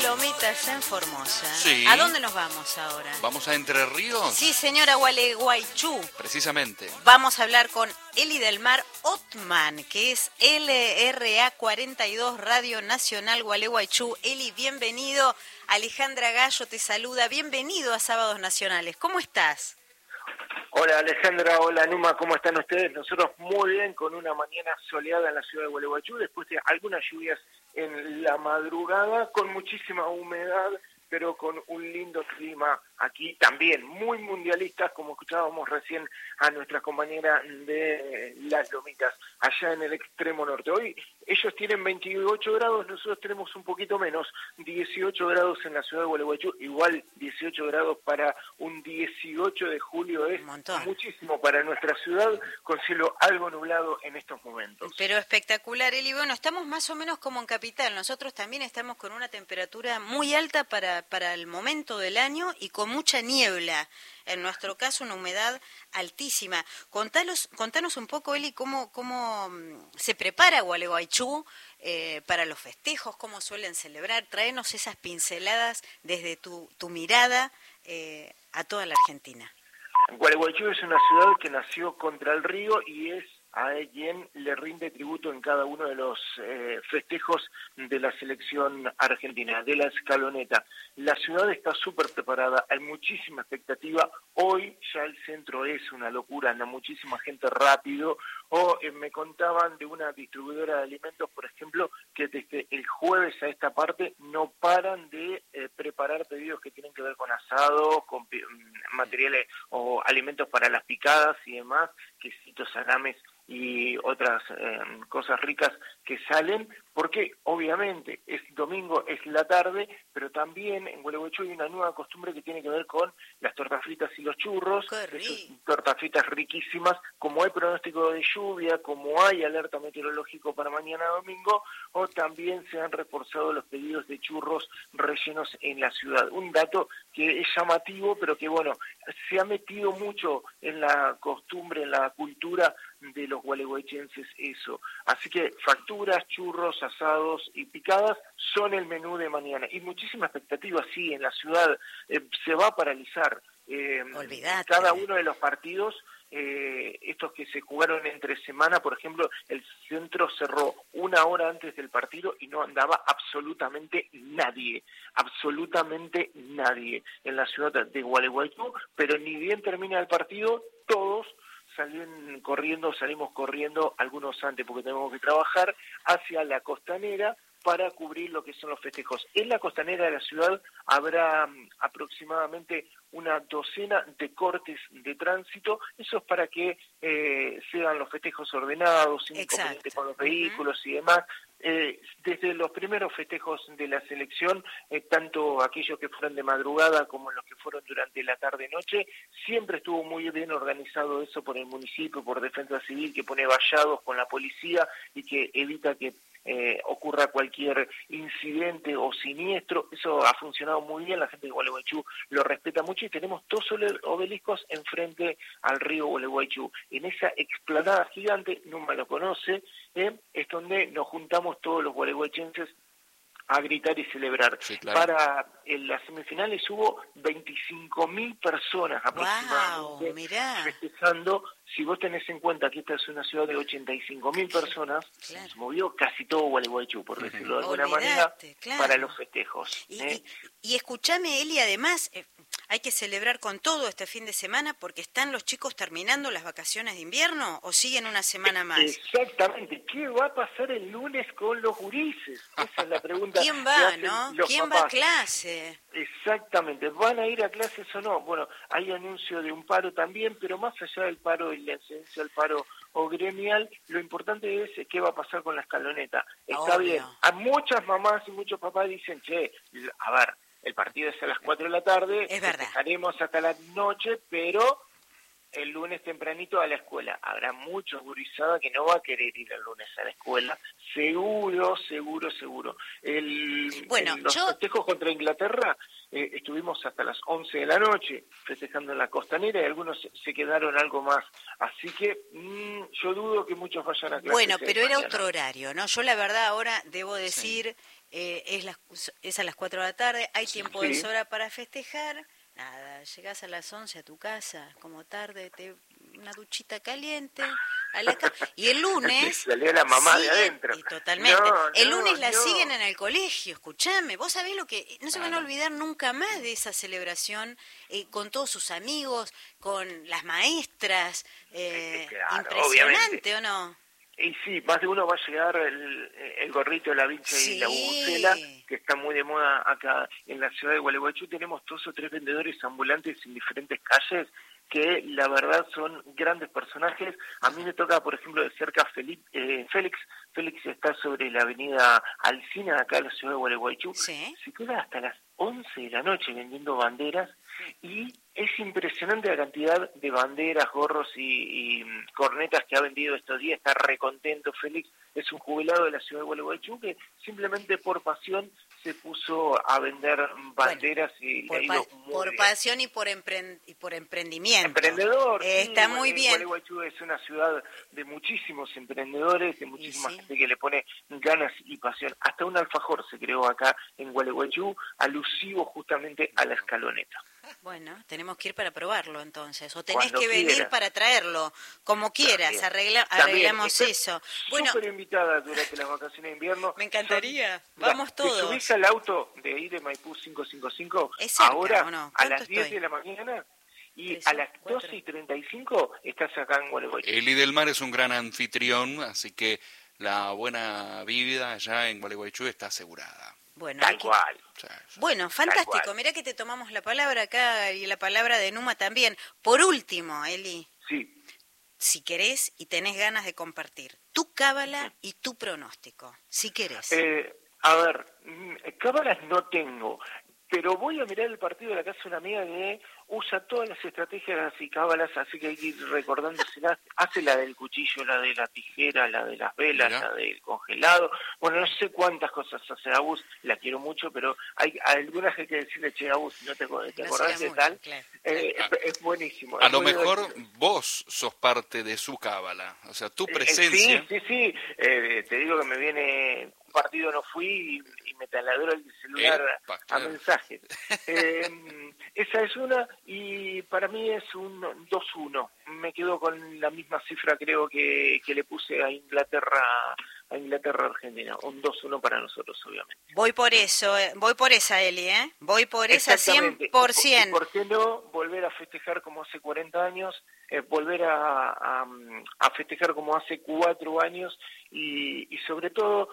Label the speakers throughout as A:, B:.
A: Lomitas en Formosa.
B: Sí.
A: ¿A dónde nos vamos ahora?
B: ¿Vamos a Entre Ríos?
A: Sí, señora, Gualeguaychú.
B: Precisamente.
A: Vamos a hablar con Eli del Mar Otman, que es LRA 42 Radio Nacional Gualeguaychú. Eli, bienvenido. Alejandra Gallo te saluda. Bienvenido a Sábados Nacionales. ¿Cómo estás?
C: Hola Alejandra, hola Numa, ¿cómo están ustedes? Nosotros muy bien, con una mañana soleada en la ciudad de Gualeguaychú, después de algunas lluvias en la madrugada, con muchísima humedad, pero con un lindo clima aquí también, muy mundialistas, como escuchábamos recién a nuestra compañera de Las Lomitas, allá en el extremo norte. Hoy ellos tienen 28 grados, nosotros tenemos un poquito menos, 18 grados en la ciudad de Gualeguaychú, igual 18 grados para un 18 de julio es muchísimo para nuestra ciudad, con cielo algo nublado en estos momentos.
A: Pero espectacular, Eli. Bueno, estamos más o menos como en Capital, nosotros también estamos con una temperatura muy alta para el momento del año y con mucha niebla, en nuestro caso una humedad altísima. Contanos un poco, Eli, cómo se prepara Gualeguaychú para los festejos, cómo suelen celebrar. Tráenos esas pinceladas desde tu mirada a toda la Argentina.
C: Gualeguaychú es una ciudad que nació contra el río y es a quien le rinde tributo en cada uno de los festejos de la selección argentina, de la escaloneta. La ciudad está súper preparada, hay muchísima expectativa. Hoy ya el centro es una locura, anda muchísima gente rápido. Me contaban de una distribuidora de alimentos, por ejemplo, que desde el jueves a esta parte no paran de preparar pedidos que tienen que ver con asado, con materiales o alimentos para las picadas y demás, quesitos, salames y otras cosas ricas que salen, porque obviamente es domingo, es la tarde, pero también en Gualeguaychú hay una nueva costumbre que tiene que ver con las tortas fritas y los churros, tortas fritas riquísimas, como hay pronóstico de lluvia, como hay alerta meteorológico para mañana domingo, o también se han reforzado los pedidos de churros rellenos en la ciudad. Un dato que es llamativo, pero que bueno, se ha metido mucho en la costumbre, en la cultura de los gualeguaychenses eso. Así que facturas, churros, asados y picadas son el menú de mañana. Y muchísima expectativa, sí, en la ciudad se va a paralizar.
A: Olvídate.
C: Cada uno de los partidos, estos que se jugaron entre semana, por ejemplo, el centro cerró una hora antes del partido y no andaba absolutamente nadie en la ciudad de Gualeguaychú, pero ni bien termina el partido, todos salimos corriendo, algunos antes porque tenemos que trabajar, hacia la costanera para cubrir lo que son los festejos. En la costanera de la ciudad habrá aproximadamente una docena de cortes de tránsito, eso es para que sean los festejos ordenados, sin inconvenientes con los vehículos y demás. Desde los primeros festejos de la selección, tanto aquellos que fueron de madrugada como los que fueron durante la tarde-noche, siempre estuvo muy bien organizado eso por el municipio, por Defensa Civil, que pone vallados con la policía y que evita que ocurra cualquier incidente o siniestro. Eso ha funcionado muy bien, la gente de Gualeguaychú lo respeta mucho y tenemos dos obeliscos enfrente al río Gualeguaychú. En esa explanada gigante, Numa lo conoce, es donde nos juntamos todos los gualeguaychenses a gritar y celebrar. Sí, claro. Para las semifinales hubo 25.000 personas aproximadamente festejando. Si vos tenés en cuenta que esta es una ciudad de 85.000 personas, claro, se movió casi todo Gualeguaychú, por decirlo de alguna manera, claro, para los festejos.
A: Y escuchame, Eli, además hay que celebrar con todo este fin de semana porque están los chicos terminando las vacaciones de invierno o siguen una semana más.
C: Exactamente. ¿Qué va a pasar el lunes con los gurises? Esa es la pregunta.
A: ¿Quién va, no? ¿Quién va a clase?
C: Exactamente. ¿Van a ir a clases o no? Bueno, hay anuncio de un paro también, pero más allá del paro y la incidencia del paro o gremial, lo importante es qué va a pasar con la escaloneta. Está bien. A muchas mamás y muchos papás dicen, a ver, el partido es a las 4 de la tarde, estaremos hasta la noche, pero el lunes tempranito a la escuela. Habrá muchos gurizadas que no va a querer ir el lunes a la escuela, seguro. Los festejos contra Inglaterra estuvimos hasta las 11 de la noche festejando en la costanera y algunos se quedaron algo más. Así que yo dudo que muchos vayan a clases.
A: Bueno, pero era otro horario, ¿no? Yo la verdad ahora debo decir... es a las 4 de la tarde, hay tiempo de
C: Sí.
A: sobra para festejar. Nada, llegás a las 11 a tu casa, como tarde, una duchita caliente, a la y el lunes...
C: Salió la mamá de adentro.
A: Y totalmente. El
C: No,
A: lunes la
C: no.
A: siguen en el colegio, escuchame. Vos sabés lo que... No se van a
B: Claro.
A: olvidar nunca más de esa celebración con todos sus amigos, con las maestras.
C: Claro,
A: Impresionante,
C: obviamente.
A: ¿o no?
C: Y sí, más de uno va a llegar el gorrito de la vincha y la
A: Sí.
C: bubucela, que está muy de moda acá en la ciudad de Gualeguaychú. Tenemos 2 o 3 vendedores ambulantes en diferentes calles que la verdad son grandes personajes. A mí me toca, por ejemplo, de cerca Félix. Félix está sobre la avenida Alsina, acá en la ciudad de Gualeguaychú.
A: Sí.
C: Se queda hasta las 11 de la noche vendiendo banderas y es impresionante la cantidad de banderas, gorros y cornetas que ha vendido estos días. Está recontento Félix. Es un jubilado de la ciudad de Gualeguaychú que simplemente por pasión se puso a vender banderas y le ha ido muy
A: por
C: bien.
A: pasión y por emprendimiento.
C: Emprendedor, sí,
A: Está muy bien.
C: Gualeguaychú es una ciudad de muchísimos emprendedores, de muchísima
A: sí.
C: gente que le pone ganas y pasión. Hasta un alfajor se creó acá en Gualeguaychú, alusivo justamente a la escaloneta.
A: Bueno, tenemos que ir para probarlo entonces, o tenés
C: Cuando
A: que venir
C: quieras.
A: para traerlo, como quieras,
C: También.
A: arreglamos
C: Estás
A: eso. Bueno,
C: súper invitada durante las vacaciones de invierno.
A: me encantaría,
C: Mira,
A: vamos todos.
C: Te subís al auto de ahí de Maipú 555,
A: ¿Es cerca,
C: ahora
A: o no?
C: a
A: ¿Cuánto
C: las 10
A: estoy?
C: de la mañana y
A: 3,
C: a las
A: 4.
C: 12:35 estás acá en Gualeguaychú.
B: Eli del Mar es un gran anfitrión, así que la buena vida allá en Gualeguaychú está asegurada.
A: Bueno,
C: Tal cual.
B: O sea,
A: Bueno, fantástico.
C: cual.
A: Mirá que te tomamos la palabra acá y la palabra de Numa también. Por último, Eli,
C: Sí.
A: si querés y tenés ganas de compartir tu cábala y tu pronóstico, si querés.
C: A ver, cábalas no tengo, pero voy a mirar el partido de la casa de una amiga que usa todas las estrategias y cábalas, así que hay que ir recordándoselas. Hace la del cuchillo, la de la tijera, la de las velas,
B: Mirá.
C: la del congelado. Bueno, no sé cuántas cosas hace Agus, la quiero mucho, pero hay algunas que hay que decirle, che, Agus, ¿no te
A: No
C: acordás
A: será
C: de
A: mucho,
C: tal?
A: claro.
C: Es buenísimo.
B: a
C: es
B: lo
C: muy
B: mejor
C: divertido.
B: vos sos parte de su cábala, o sea, tu presencia.
C: Sí. Te digo que me viene, un partido no fui y me taladró el celular
B: Epa,
C: a
B: claro.
C: mensajes. Esa es una, y para mí es un 2-1. Me quedo con la misma cifra, creo que le puse a Inglaterra, Argentina. Un 2-1 para nosotros, obviamente.
A: Voy por eso, voy por esa, Eli, ¿eh? Voy por esa
C: Exactamente.
A: 100%.
C: ¿Y por qué no volver a festejar como hace 40 años? Volver a festejar como hace 4 años y sobre todo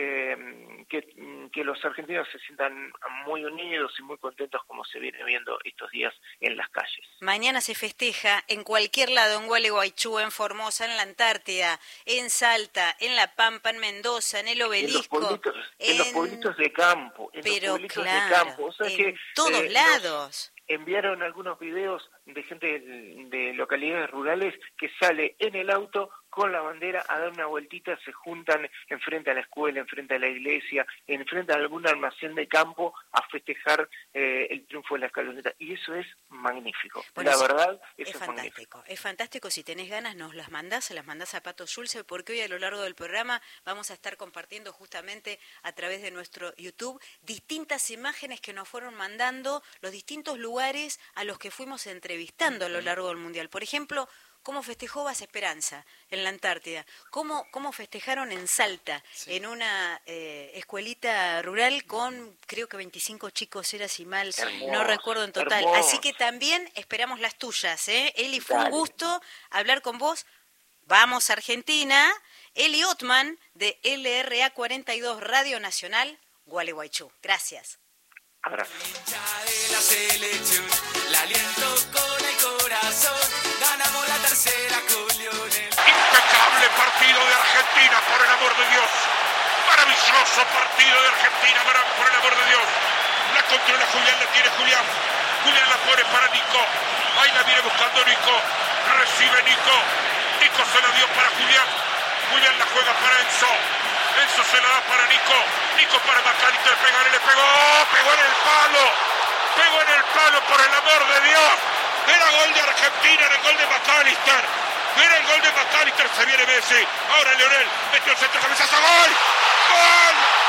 C: que los argentinos se sientan muy unidos y muy contentos como se viene viendo estos días en las calles.
A: Mañana se festeja en cualquier lado, en Gualeguaychú, en Formosa, en la Antártida, en Salta, en La Pampa, en Mendoza, en el Obelisco.
C: En los pueblitos de campo.
A: Pero
C: de
A: claro,
C: campo. O sea
A: en
C: que,
A: todos lados.
C: Enviaron algunos videos de gente de localidades rurales que sale en el auto con la bandera a dar una vueltita, se juntan enfrente a la escuela, enfrente a la iglesia, enfrente a algún almacén de campo a festejar el triunfo de la escaloneta. Y eso es magnífico.
A: Bueno,
C: la
A: sí,
C: verdad,
A: es
C: eso es
A: fantástico.
C: magnífico.
A: Es fantástico. Si tenés ganas, nos las mandás, se las mandás a Pato Schulze, porque hoy a lo largo del programa vamos a estar compartiendo justamente a través de nuestro YouTube distintas imágenes que nos fueron mandando los distintos lugares a los que fuimos entrevistando a lo largo del Mundial. Por ejemplo, cómo festejó Base Esperanza en la Antártida, cómo festejaron en Salta,
B: Sí.
A: en una escuelita rural con creo que 25 chicos, era si mal,
C: Hermoso,
A: no recuerdo en total.
C: hermoso.
A: Así que también esperamos las tuyas, ¿eh? Eli, fue un
C: Dale.
A: gusto hablar con vos. Vamos a Argentina. Eli Ottman de LRA 42 Radio Nacional, Gualeguaychú. Gracias.
C: Abrazo.
D: Hincha de la selección, la aliento con el corazón, ganamos la tercera con Lionel.
E: Impecable partido de Argentina, por el amor de Dios. Maravilloso partido de Argentina, por el amor de Dios. La controla Julián, la tiene Julián. Julián la pone para Nico. Ahí la viene buscando Nico. Recibe Nico. Nico se la dio para Julián. Julián la juega para Enzo. Enzo se la da para Nico. Nico para McAllister. Le pegó. Pegó en el palo. Pegó en el palo, por el amor de Dios. Era gol de Argentina, era el gol de McAllister. Era el gol de McAllister. Se viene Messi. Ahora Lionel. Metió el centro, cabezazo. ¡Gol! ¡Gol!